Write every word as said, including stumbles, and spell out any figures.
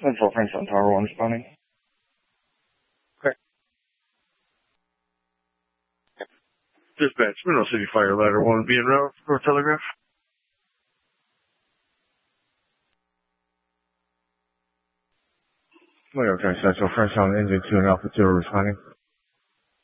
Central French on Tower one responding. Okay. Dispatch, Mineral City Fire Ladder one be en route for telegraph. Mineral County Central French on engine two and Alpha two responding.